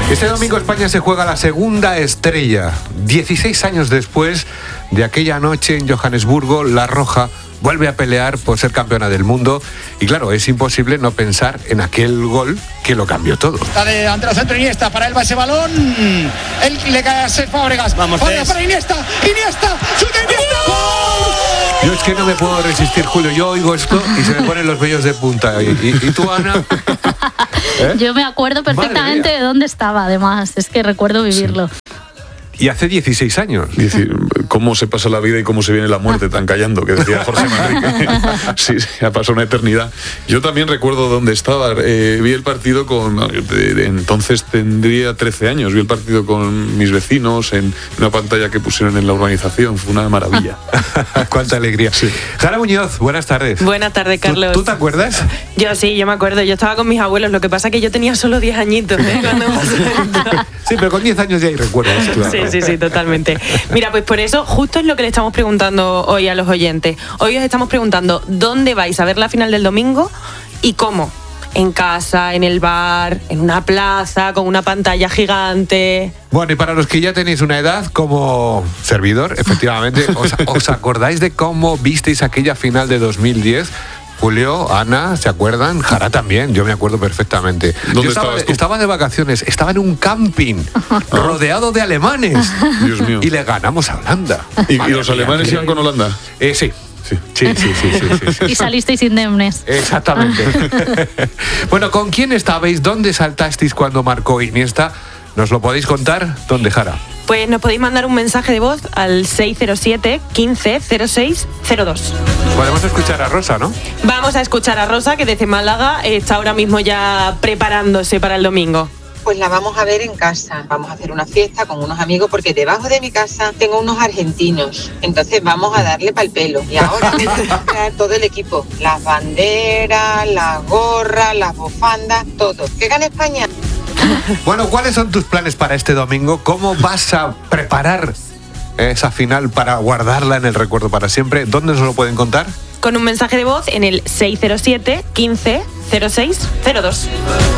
Este domingo España se juega la segunda estrella. 16 años después de aquella noche en Johannesburgo, la Roja vuelve a pelear por ser campeona del mundo. Y claro, es imposible no pensar en aquel gol que lo cambió todo. Está ante la centro Iniesta, para él va ese balón. Él le cae a Cesc Fábregas. Vamos, Fábregas para Iniesta, ¡chuta Iniesta! ¡Gol! Yo es que no me puedo resistir, Julio. Yo oigo esto y se me ponen los vellos de punta. ¿Y tú, Ana? Yo me acuerdo perfectamente de dónde estaba, además. Es que recuerdo vivirlo. Sí. Y hace 16 años. ¿Cómo se pasa la vida y cómo se viene la muerte tan callando? Que decía Jorge Manrique. Sí, ha pasado una eternidad. Yo también recuerdo dónde estaba. Vi el partido entonces tendría 13 años. Vi el partido con mis vecinos en una pantalla que pusieron en la urbanización. Fue una maravilla. Cuánta alegría. Sí. Jara Muñoz, buenas tardes. Buenas tardes, Carlos. ¿Tú te acuerdas? Yo me acuerdo. Yo estaba con mis abuelos. Lo que pasa es que yo tenía solo 10 añitos cuando pasó esto. Sí, pero con 10 años ya hay recuerdos, claro. Sí, totalmente. Mira, pues por eso justo es lo que le estamos preguntando hoy a los oyentes. Hoy os estamos preguntando dónde vais a ver la final del domingo y cómo. En casa, en el bar, en una plaza, con una pantalla gigante. Bueno, y para los que ya tenéis una edad, como servidor, efectivamente, ¿os acordáis de cómo visteis aquella final de 2010? Julio, Ana, ¿se acuerdan? Jara también, yo me acuerdo perfectamente. ¿Dónde estaba de vacaciones, estaba en un camping, rodeado de alemanes. Dios mío. Y le ganamos a Holanda. ¿Y los alemanes iban con Holanda? Sí. Sí. Y salisteis indemnes. Exactamente. Bueno, ¿con quién estabais? ¿Dónde saltasteis cuando marcó Iniesta? ¿Nos lo podéis contar? ¿Dónde, Jara? Pues nos podéis mandar un mensaje de voz al 607 15 06 02. Podemos escuchar a Rosa, ¿no? Vamos a escuchar a Rosa, que desde Málaga está ahora mismo ya preparándose para el domingo. Pues la vamos a ver en casa. Vamos a hacer una fiesta con unos amigos porque debajo de mi casa tengo unos argentinos. Entonces vamos a darle pa'l pelo. Y ahora me voy a traer todo el equipo. Las banderas, las gorras, las bufandas, todo. ¿Qué gana España? Bueno, ¿cuáles son tus planes para este domingo? ¿Cómo vas a preparar esa final para guardarla en el recuerdo para siempre? ¿Dónde nos lo pueden contar? Con un mensaje de voz en el 607 15 06 02.